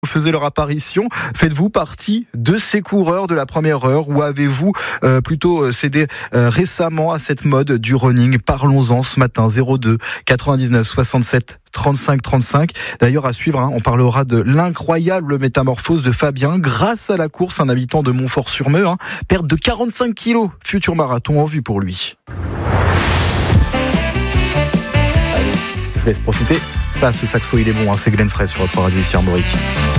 faisaient leur apparition. Faites-vous partie de ces coureurs de la première heure ou avez-vous plutôt cédé récemment à cette mode du running? Parlons-en ce matin, 02 99 67 35 35. D'ailleurs, à suivre, on parlera de l'incroyable métamorphose de Fabien grâce à la course, un habitant de Montfort-sur-Meu, perte de 45 kilos, futur marathon en vue pour lui. Allez, je laisse profiter. Ça, ce saxo, il est bon, c'est Glenn Frey sur votre radio ici Armorique.